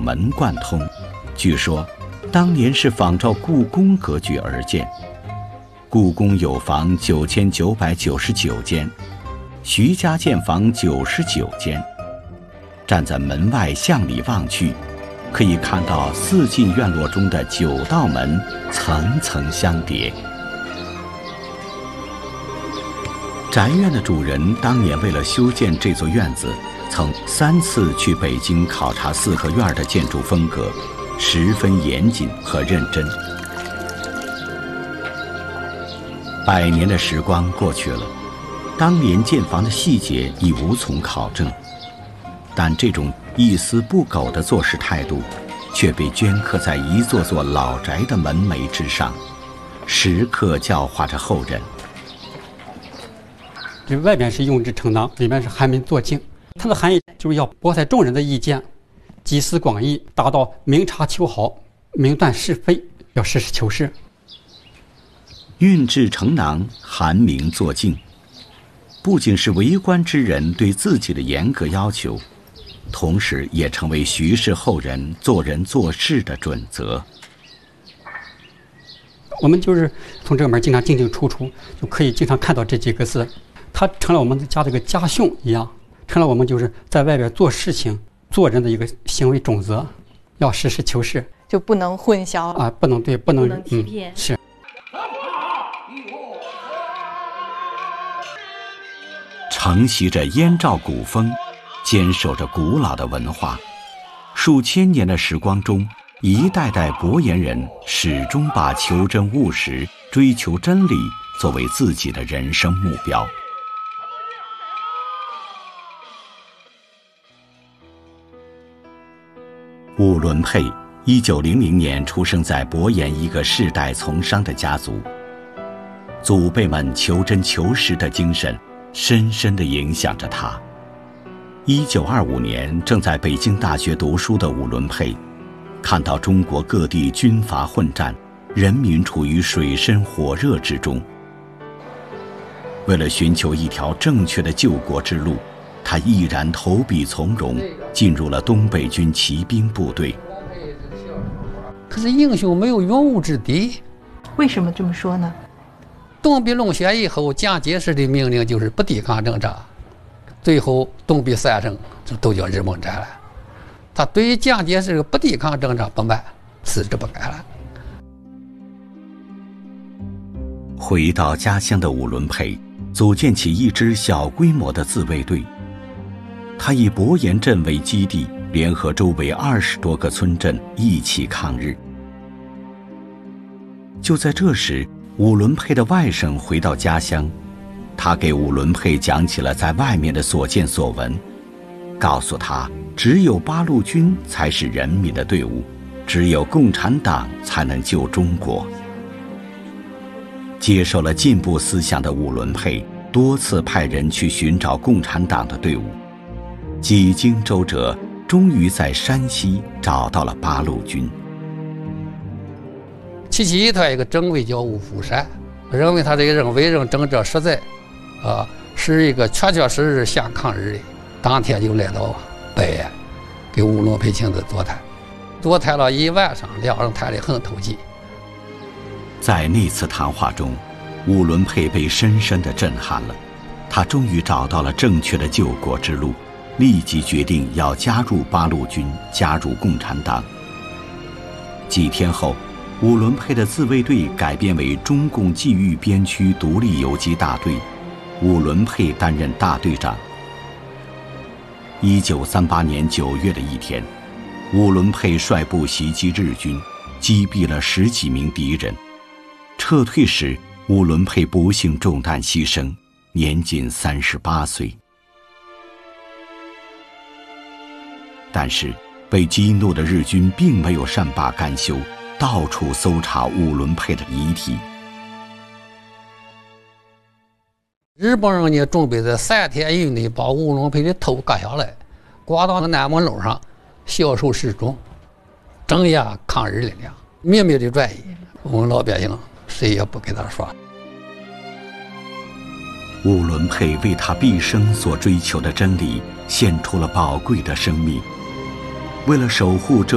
门贯通，据说当年是仿照故宫格局而建。故宫有房9999间，徐家建房99间。站在门外向里望去，可以看到4进院落中的9道门层层相叠。宅院的主人当年为了修建这座院子，曾3次去北京考察4合院的建筑风格，十分严谨和认真。100年的时光过去了，当年建房的细节已无从考证，但这种一丝不苟的做事态度，却被镌刻在一座座老宅的门楣之上，时刻教化着后人。 这外边是用之成囊，里面是寒门作静。它的含义就是要博采众人的意见，集思广益，达到明察秋毫、明断是非，要实事求是。 运制成囊，寒明作静，不仅是为官之人对自己的严格要求，同时也成为徐氏后人做人做事的准则。 我们就是从这个门经常进进出出，就可以经常看到这几个字，它成了我们家这个家训一样，成了我们就是在外边做事情、做人的一个行为准则，要实事求是， 就不能混淆啊，不能欺骗。 是。 承袭着燕赵古风，坚守着古老的文化，数千年的时光中，一代代博言人始终把求真务实、追求真理作为自己的人生目标。伍伦沛1900年出生在博言一个世代从商的家族，祖辈们求真求实的精神深深地影响着他。1925年，正在北京大学读书的伍伦沛，看到中国各地军阀混战，人民处于水深火热之中。为了寻求一条正确的救国之路，他毅然投笔从戎，进入了东北军骑兵部队。 可是英雄没有用武之地。 为什么这么说呢？ 东壁龙血以后，蒋介石的命令就是不抵抗征召，最后东壁3省都叫日蒙战了。他对于蒋介石不抵抗征召不满，辞职不干了。 回到家乡的伍伦沛组建起一支小规模的自卫队，他以博言镇为基地，联合周围20多个村镇一起抗日。就在这时，伍伦沛的外甥回到家乡，他给伍伦沛讲起了在外面的所见所闻，告诉他只有八路军才是人民的队伍，只有共产党才能救中国。接受了进步思想的伍伦沛多次派人去寻找共产党的队伍，几经周折，终于在山西找到了八路军。 其一他一个政委叫吴福山，认为他这个人为人正直实在，是一个确确实实想抗日的。当天就来到北安，给伍伦沛亲自座谈，座谈了1晚上，两人谈得很投机。 在那次谈话中，伍伦沛被深深地震撼了，他终于找到了正确的救国之路，立即决定要加入八路军，加入共产党。几天后，伍伦沛的自卫队改编为中共冀豫边区独立游击大队，伍伦沛担任大队长。1938年9月的一天，伍伦沛率部袭击日军，击毙了10几名敌人。撤退时，伍伦沛不幸中弹牺牲，年仅38岁。但是被激怒的日军并没有善罢甘休，到处搜查伍伦沛的遗体。 日本人呢，准备在3天以内把伍伦沛的头割下来，挂到南门楼上，销售示众，镇压抗日力量，秘密的转移。我们老百姓谁也不跟他说。 伍伦沛为他毕生所追求的真理献出了宝贵的生命，为了守护这